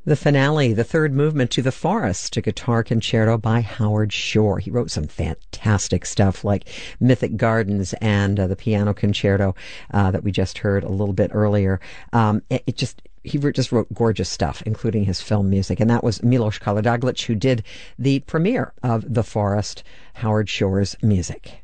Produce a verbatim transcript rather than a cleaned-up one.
The finale, the third movement to The Forest, a guitar concerto by Howard Shore. He wrote some fantastic stuff like Mythic Gardens and uh, the piano concerto uh, that we just heard a little bit earlier. Um, it, it just he just wrote gorgeous stuff, including his film music. And that was Milos Karadzic, who did the premiere of The Forest, Howard Shore's music.